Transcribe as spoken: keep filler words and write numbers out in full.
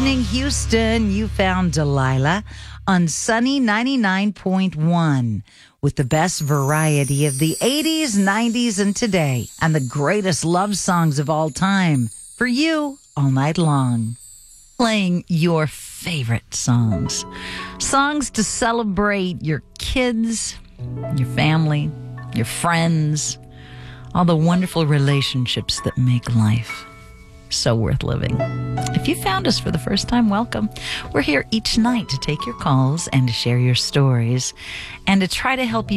evening, Houston. You found Delilah on Sunny ninety-nine point one with the best variety of the eighties, nineties, and today, and the greatest love songs of all time for you all night long. Playing your favorite songs. Songs to celebrate your kids, your family, your friends, all the wonderful relationships that make life so worth living. If you found us for the first time, welcome. We're here each night to take your calls and to share your stories and to try to help you